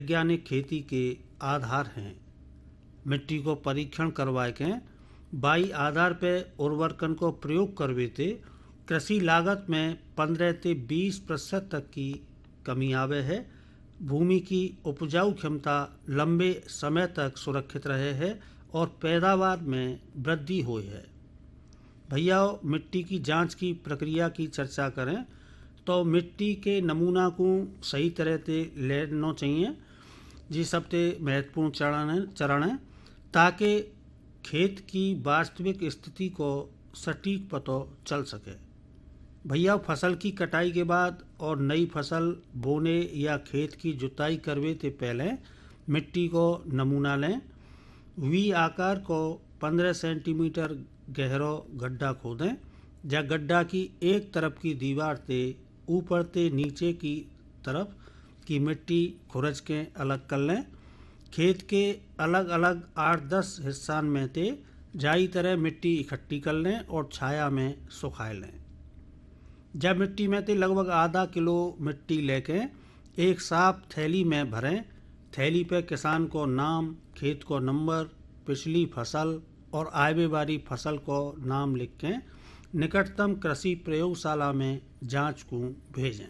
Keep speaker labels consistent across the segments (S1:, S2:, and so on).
S1: वैज्ञानिक खेती के आधार हैं। मिट्टी को परीक्षण करवाए के बाई आधार पे उर्वरकन को प्रयोग करवे थे कृषि लागत में 15 से 20% तक की कमी आवे है। भूमि की उपजाऊ क्षमता लंबे समय तक सुरक्षित रहे है और पैदावार में वृद्धि हुई है। भैया मिट्टी की जांच की प्रक्रिया की चर्चा करें तो मिट्टी के नमूना को सही तरह से लेना चाहिए जी सबसे महत्वपूर्ण चरण है ताकि खेत की वास्तविक स्थिति को सटीक पता चल सके। भैया फसल की कटाई के बाद और नई फसल बोने या खेत की जुताई करवे से पहले मिट्टी को नमूना लें। वी आकार को 15 सेंटीमीटर गहरा गड्ढा खोदें या गड्ढा की एक तरफ की दीवार से ऊपर से नीचे की तरफ की मिट्टी खुरच के अलग कर लें। खेत के अलग अलग 8-10 हिस्सा में से जाई तरह मिट्टी इकट्ठी कर लें और छाया में सुखाए लें। जब मिट्टी में से लगभग आधा किलो मिट्टी लेके एक साफ थैली में भरें। थैली पे किसान को नाम, खेत को नंबर, पिछली फसल और आवे वाली फसल को नाम लिख के निकटतम कृषि प्रयोगशाला में जांच को भेजें।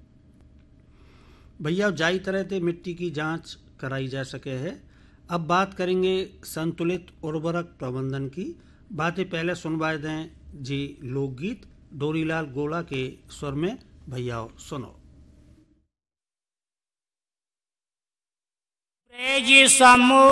S1: भैया जाई तरह से मिट्टी की जांच कराई जा सके है। अब बात करेंगे संतुलित उर्वरक प्रबंधन की। बातें पहले सुनवाए दें जी लोकगीत डोरीलाल गोला के स्वर में। भैया सुनो।
S2: समूह